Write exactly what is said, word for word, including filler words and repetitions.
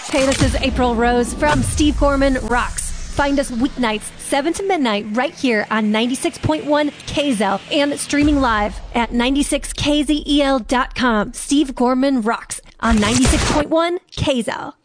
Hey, this is April Rose from Steve Gorman Rocks. Find us weeknights, seven to midnight, right here on ninety-six point one K Z L and streaming live at ninety-six K Z E L dot com. Steve Gorman Rocks on ninety-six point one K Z L.